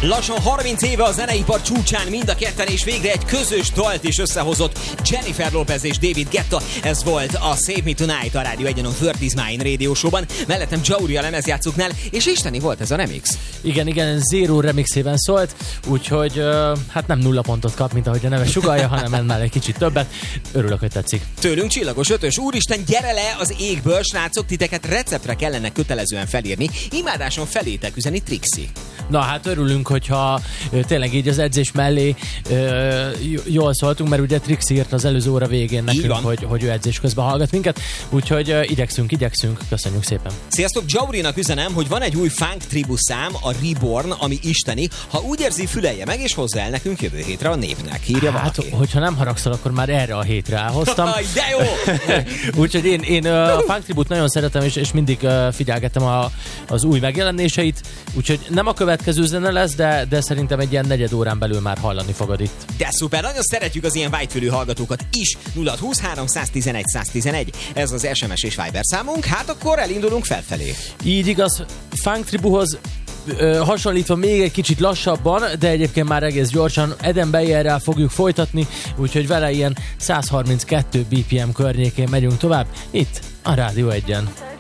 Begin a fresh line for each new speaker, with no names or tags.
Lassan 30 éve a zeneipar csúcsán mind a ketten, és végre egy közös dalt is összehozott Jennifer Lopez és David Guetta. Ez volt a Save Me Tonight a Rádió 1-en, a World Is Mine Radio Show-ban. Mellettem Jauri a lemezjátszóknál, és isteni volt ez a remix.
Igen, Zero remixében szólt, úgyhogy hát nem 0 pontot kap, mint ahogy a neve sugallja, hanem ennél egy kicsit többet. Örülök, hogy tetszik.
Tőlünk csillagos ötös. Úristen, gyere le az égből, srácok, titeket receptre kellene kötelezően felírni. Imádáson felétek üzeni Trixi.
Na hát örülünk, hogyha tényleg így az edzés mellé jól szóltunk, mert ugye Trixi írt az előző óra végén nekünk, hogy ő edzés közben hallgat minket, úgyhogy igyekszünk, köszönjük szépen.
Sziasztok, Jaurinak üzenem, hogy van egy új Funk Tribu szám, a Reborn, ami isteni. Ha úgy érzi, fülelje meg, és hozzá el nekünk jövő hétre a Népnek. Írja valaki.
Hogyha nem haragszol, akkor már erre a hétre elhoztam.
De jó!
Úgyhogy én a Funk Tribut nagyon szeretem, és mindig figyelgetem az új megjelenéseit, úgyhogy nem a következő zene lesz, de szerintem egy ilyen negyed órán belül már hallani fogod itt.
De szuper, nagyon szeretjük az ilyen vágyfülű hallgatókat is. 023 111 111. Ez az SMS és Viber számunk, hát akkor elindulunk felfelé.
Így igaz, Funk Tribuhoz hasonlítva még egy kicsit lassabban, de egyébként már egész gyorsan Eden Bayerrel fogjuk folytatni, úgyhogy vele ilyen 132 BPM környékén megyünk tovább, itt a Rádió 1-en.